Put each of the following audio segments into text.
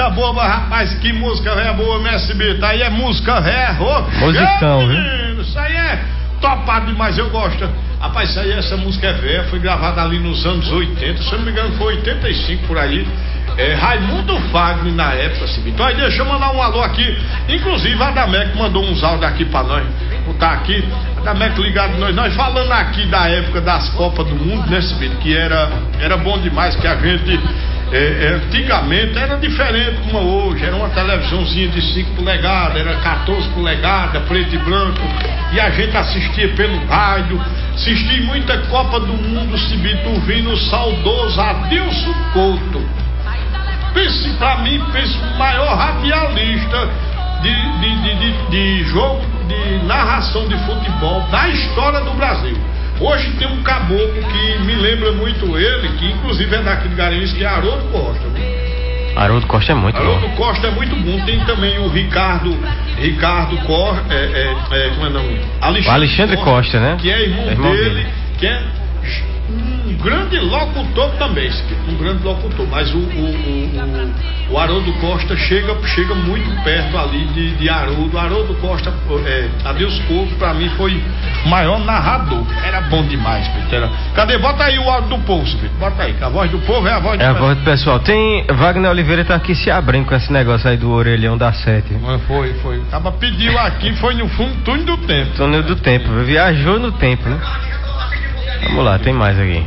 música boa, rapaz, que música véia boa, Mestre Bita. Aí é música véia, musicão, viu? Isso aí é topado demais, eu gosto. Rapaz, isso aí, essa música é velha, foi gravada ali nos anos 80, se eu não me engano foi 85 por aí. Raimundo Fagner na época, assim. Então aí deixa eu mandar um alô aqui. Inclusive a Dameco mandou uns áudios aqui pra nós. Botar aqui, a Dameco ligado nós falando aqui da época das Copas do Mundo, né, Cibito? Que era bom demais, que a gente antigamente era diferente como hoje. Era uma televisãozinha de 5 polegadas, era 14 polegadas, preto e branco, e a gente assistia pelo rádio. Assisti muita Copa do Mundo, Cibito, ouvindo o saudoso Adilson Couto. Pense pra mim, o maior radialista de jogo, de narração de futebol da história do Brasil. Hoje tem um caboclo que me lembra muito ele, que inclusive é daqui de Garanhuns, que é Haroldo Costa. Haroldo Costa é muito bom. Haroldo Costa é muito bom. Tem também o Ricardo Costa, como é o nome? Alexandre Costa, né? Que é irmão dele, que é um grande locutor também, um grande locutor, mas o Haroldo Costa chega muito perto ali de Haroldo. Haroldo Costa, Adeus Couto, pra mim foi o maior narrador. Era bom demais, Peter. Cadê? Bota aí o áudio do povo, Peter. Bota aí, que a voz do povo é a voz do pessoal. É a voz do pessoal. Tem Wagner Oliveira tá aqui se abrindo com esse negócio aí do orelhão da 7. Foi. Acaba pediu aqui, foi no fundo túnel do tempo. Túnel do tempo, viajou no tempo, né? Vamos lá, tem mais aqui.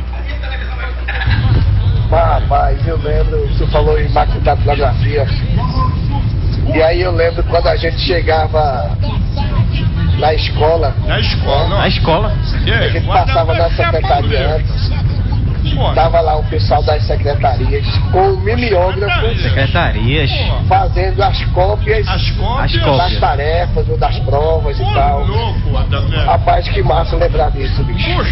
Rapaz, eu lembro, você falou em máquina de datilografia. E aí eu lembro quando a gente chegava na escola. Na escola? A gente passava na secretaria antes. Tava lá o pessoal das secretarias com o mimeógrafo. Secretarias? Fazendo as cópias das tarefas ou das provas e tal. Rapaz, que massa lembrar disso, bicho.